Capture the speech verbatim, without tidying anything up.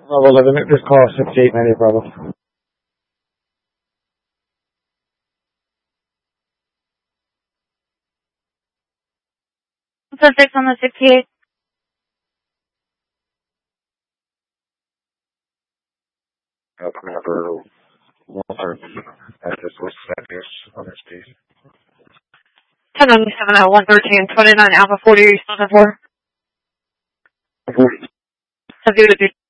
Bravo eleven, this call sixty-eight ninety, Bravo. Six on the sixty-eight. Uh, number one, at this list sectors on this piece. ten ninety-seven at one thirteen, twenty-nine Alpha forty, are you still at four? forty. Have you to do